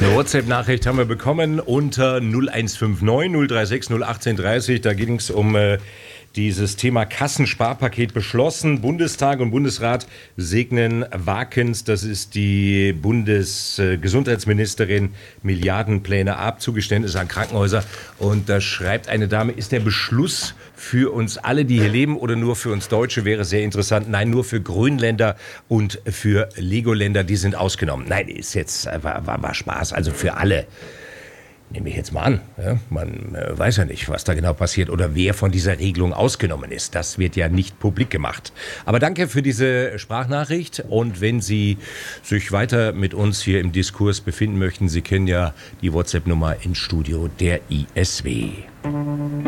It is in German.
Eine WhatsApp-Nachricht haben wir bekommen unter 0159 036 01830. Da ging es um dieses Thema Kassensparpaket beschlossen. Bundestag und Bundesrat segnen Wakens, das ist die Bundesgesundheitsministerin, Milliardenpläne ab, Zugeständnisse an Krankenhäuser. Und da schreibt eine Dame, ist der Beschluss für uns alle, die hier leben, oder nur für uns Deutsche? Wäre sehr interessant. Nein, nur für Grönländer und für Legoländer, die sind ausgenommen. Nein, ist jetzt war Spaß, also für alle. Nehme ich jetzt mal an. Ja? Man weiß ja nicht, was da genau passiert oder wer von dieser Regelung ausgenommen ist. Das wird ja nicht publik gemacht. Aber danke für diese Sprachnachricht. Und wenn Sie sich weiter mit uns hier im Diskurs befinden möchten, Sie kennen ja die WhatsApp-Nummer ins Studio der ISW.